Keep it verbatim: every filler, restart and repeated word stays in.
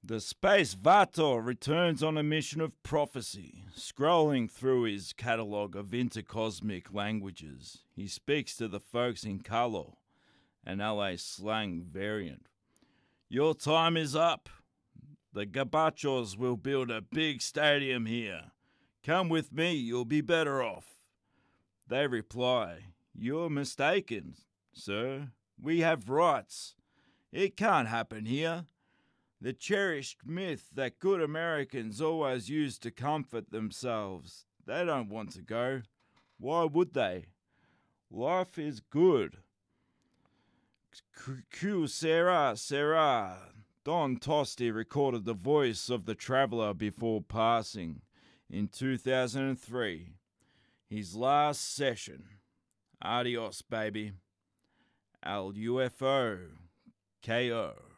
The Space Vator returns on a mission of prophecy. Scrolling through his catalogue of intercosmic languages, he speaks to the folks in Kalo, an L A slang variant. Your time is up. The Gabachos will build a big stadium here. Come with me, you'll be better off. They reply, You're mistaken, sir. We have rights. It can't happen here. The cherished myth that good Americans always use to comfort themselves. They don't want to go. Why would they? Life is good. Q Sarah, Sarah. Don Tosti recorded the voice of the traveller before passing in two thousand three. His last session. Adios, baby. Al U F O. K O.